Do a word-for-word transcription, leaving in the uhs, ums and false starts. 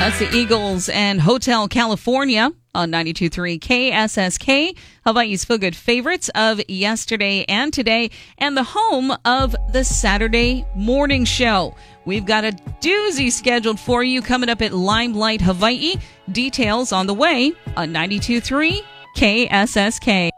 That's the Eagles and Hotel California on ninety-two point three K S S K, Hawaii's Feel Good favorites of yesterday and today, and the home of the Saturday morning show. We've got a doozy scheduled for you coming up at Limelight Hawaii. Details on the way on ninety-two point three K S S K.